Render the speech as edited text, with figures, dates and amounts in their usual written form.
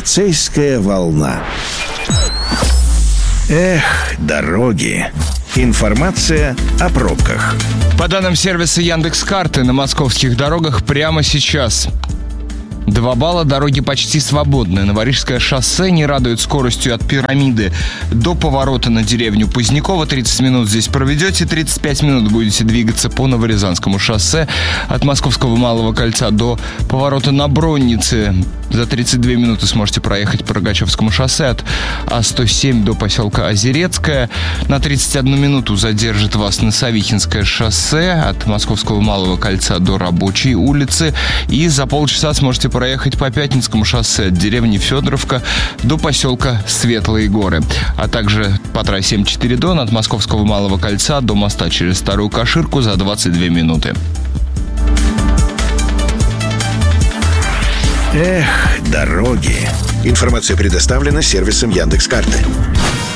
Милицейская волна. Эх, дороги. Информация о пробках. По данным сервиса Яндекс.Карты, на московских дорогах прямо сейчас 2 балла, дороги почти свободны. Новорижское шоссе не радует скоростью от Пирамиды до поворота на деревню Позднякова. 30 минут здесь проведете, 35 минут будете двигаться по Новорязанскому шоссе от Московского Малого кольца до поворота на Броннице. За 32 минуты сможете проехать по Рогачевскому шоссе от А107 до поселка Озерецкое. На 31 минуту задержит вас на Савихинское шоссе от Московского Малого кольца до Рабочей улицы. И за полчаса сможете проехать по Пятницкому шоссе от деревни Федоровка до поселка Светлые горы. А также по трассе М4 Дон от Московского Малого кольца до моста через Старую Каширку за 22 минуты. Эх, дороги. Информация предоставлена сервисом Яндекс.Карты.